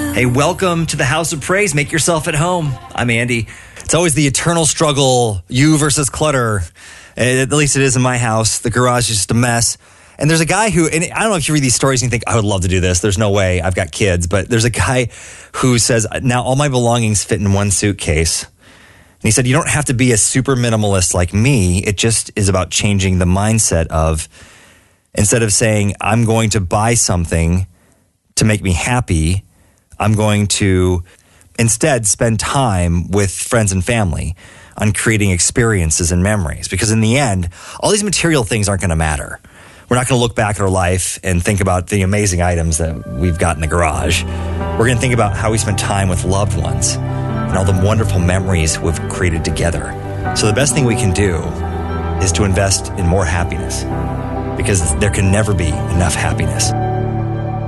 Hey, welcome to the House of Praise. Make yourself at home. I'm Andy. It's always the eternal struggle, you versus clutter. At least it is in my house. The garage is just a mess. And there's a guy who, and I don't know if you read these stories and you think, I would love to do this. There's no way. I've got kids. But there's a guy who says, now all my belongings fit in one suitcase. And he said, you don't have to be a super minimalist like me. It just is about changing the mindset of, instead of saying, I'm going to buy something to make me happy, I'm going to instead spend time with friends and family on creating experiences and memories. Because in the end, all these material things aren't going to matter. We're not going to look back at our life and think about the amazing items that we've got in the garage. We're going to think about how we spent time with loved ones and all the wonderful memories we've created together. So the best thing we can do is to invest in more happiness, because there can never be enough happiness.